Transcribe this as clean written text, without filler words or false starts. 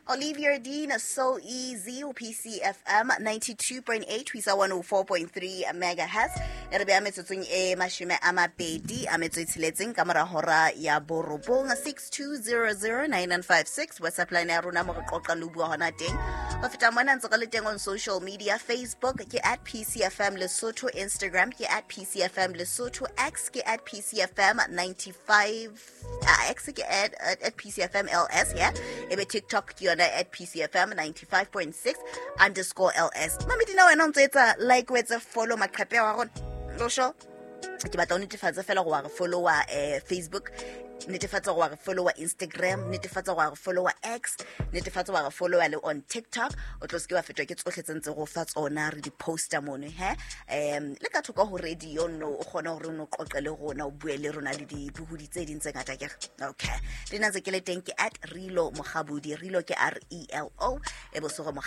Olivia Dean, So Easy, PCFM 92.8, Wisa 104.3 megahertz. Re be a metsotsong e mashome a mabedi a metso e tsheletseng ka mora hora ya borobong 62009956 WhatsApp line ya rona mo re qoqa le bua hona teng. Ba feta mona ntse ka le teng on social media, Facebook ke @PCFM Lesotho, Instagram ke @PCFM Lesotho, X ke @PCFM 95 X ke @PCFM LS, yeah. Ebe TikTok ke at PCFM 95.6 _LS. Mami dina wena ntse etsa like wetsa follow maqhepe wa rona. Lo sho ke batla o netefatsa fela go wa followa Facebook, netefatsa go wa followa Instagram, netefatsa go wa followa X, netefatsa go wa followa le on TikTok. O tlo ske wa fetwa ke tsohle tsentse go fa tsona re di poster mono he. Le ka thoka ho radio no o gona hore no qoqele gona o bue le rona le di buhudi tse dintse ngata ke. Okay. Dina ntse ke le teng ke @Relo Mogabudi, Relo ke RELO, e bo so